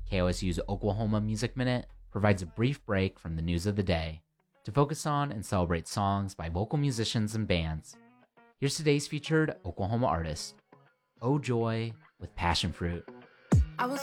KOSU's Oklahoma Music Minute provides a brief break from the news of the day to focus on and celebrate songs by local musicians and bands. Here's today's featured Oklahoma artist, Oh Joy with Passion Fruit.